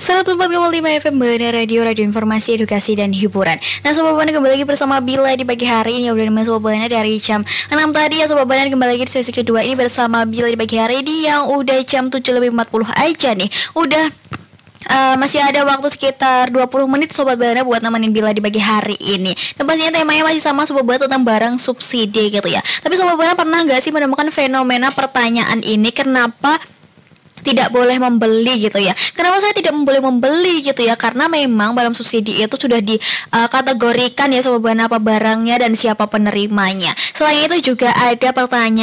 104,5 FM Bana Radio, Radio Informasi, Edukasi, dan Hiburan. Nah Sobat Bana, kembali lagi bersama Bila di pagi hari ini. Udah dengan Sobat Bana dari jam 6 tadi ya Sobat Bana. Kembali lagi di sesi kedua ini bersama Bila di pagi hari ini, yang udah jam 7:40 aja nih. Udah masih ada waktu sekitar 20 menit Sobat Bana buat nemenin Bila di pagi hari ini. Dan pastinya temanya masih sama Sobat Bana, tentang barang subsidi gitu ya. Tapi Sobat Bana pernah gak sih menemukan fenomena pertanyaan ini, kenapa tidak boleh membeli gitu ya? Kenapa saya tidak boleh membeli gitu ya? Karena memang barang subsidi itu sudah dikategorikan ya Sobat Bana, apa barangnya dan siapa penerimanya. Selain itu juga ada pertanyaan